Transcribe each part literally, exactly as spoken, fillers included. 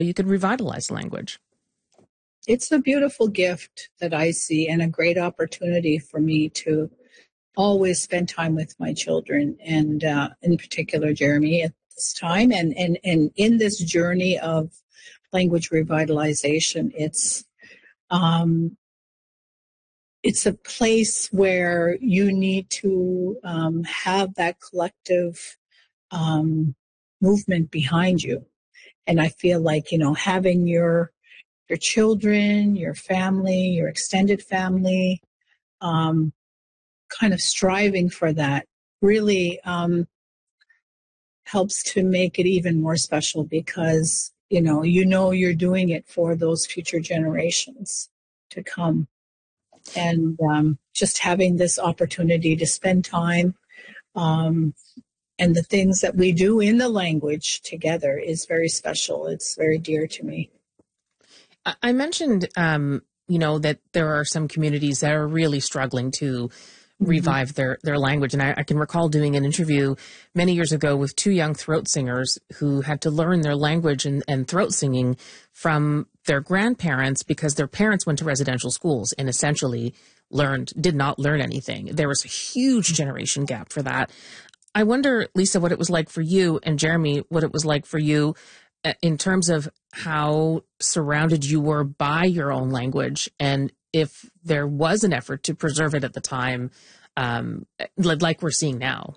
you could revitalize language. It's a beautiful gift that I see and a great opportunity for me to always spend time with my children, and uh, in particular, Jeremy, at this time. And, and, and in this journey of language revitalization, it's um, it's a place where you need to um, have that collective um, movement behind you. And I feel like, you know, having your your children, your family, your extended family, um, kind of striving for that really um, helps to make it even more special, because, you know, you know you're doing it for those future generations to come. And um, just having this opportunity to spend time um, and the things that we do in the language together is very special. It's very dear to me. I mentioned, um, you know, that there are some communities that are really struggling to revive mm-hmm. their, their language. And I, I can recall doing an interview many years ago with two young throat singers who had to learn their language and, and throat singing from their grandparents because their parents went to residential schools and essentially learned, did not learn anything. There was a huge generation gap for that. I wonder, Lisa, what it was like for you, and Jeremy, what it was like for you in terms of how surrounded you were by your own language, and if there was an effort to preserve it at the time, um, like we're seeing now.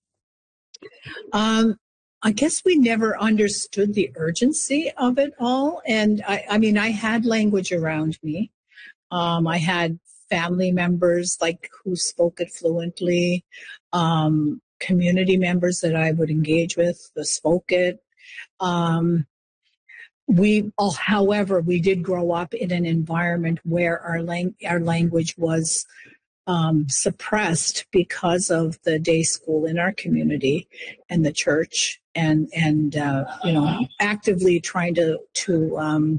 Um, I guess we never understood the urgency of it all. And I, I mean, I had language around me. Um, I had family members like who spoke it fluently, um, community members that I would engage with that spoke it. Um, we all, however, we did grow up in an environment where our lang- our language was um, suppressed because of the day school in our community and the church, and and uh, you know, actively trying to to um,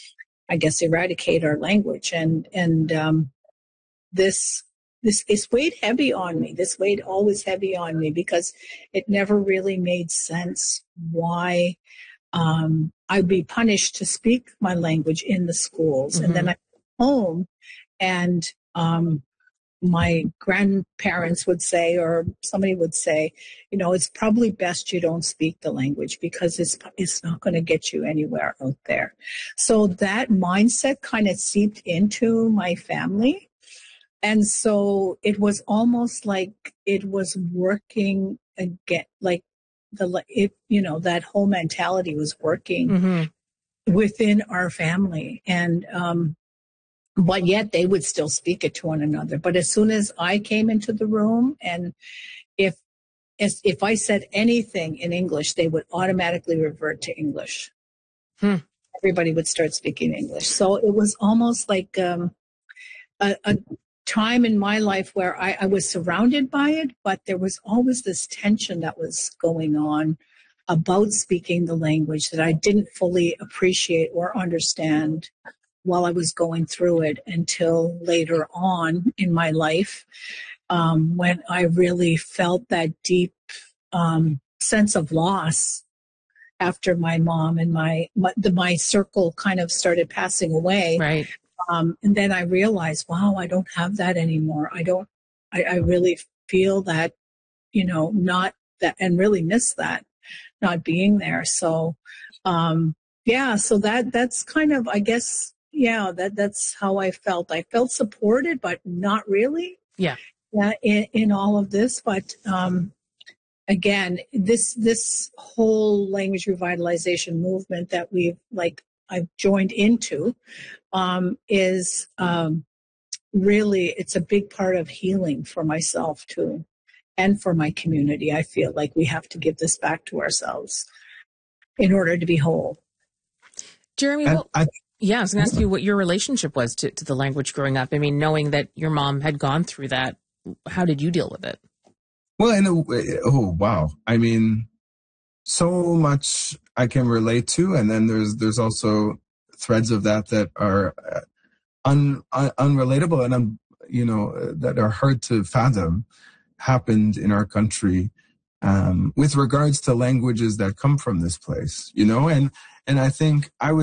I guess eradicate our language, and and um, this. This, this weighed heavy on me. This weighed always heavy on me because it never really made sense why um, I'd be punished to speak my language in the schools. Mm-hmm. And then I come home and um, my grandparents would say, or somebody would say, you know, it's probably best you don't speak the language because it's, it's not going to get you anywhere out there. So that mindset kind of seeped into my family. And so it was almost like it was working again, like the, it, you know, that whole mentality was working mm-hmm. within our family. And, um, but yet they would still speak it to one another. But as soon as I came into the room, and if, if, if I said anything in English, they would automatically revert to English. Hmm. Everybody would start speaking English. So it was almost like, um, a, a time in my life where I, I was surrounded by it, but there was always this tension that was going on about speaking the language that I didn't fully appreciate or understand while I was going through it until later on in my life, um, when I really felt that deep um, sense of loss after my mom and my, my, the, my circle kind of started passing away. Right. Um, and then I realized, wow, I don't have that anymore. I don't, I, I really feel that, you know, not that, and really miss that, not being there. So, um, yeah, so that, that's kind of, I guess, yeah, that, that's how I felt. I felt supported, but not really. Yeah. Yeah, in, in all of this. But, um, again, this, this whole language revitalization movement that we've like, I've joined into, um, is, um, really, it's a big part of healing for myself too, and for my community. I feel like we have to give this back to ourselves in order to be whole. Jeremy, well, I, yeah, I was going to ask you what your relationship was to, to the language growing up. I mean, knowing that your mom had gone through that, how did you deal with it? Well, in a way, oh, wow. I mean, so much I can relate to. And then there's, there's also threads of that that are un, un, unrelatable and, un, you know, that are hard to fathom happened in our country, um, with regards to languages that come from this place, you know, and, And I think I was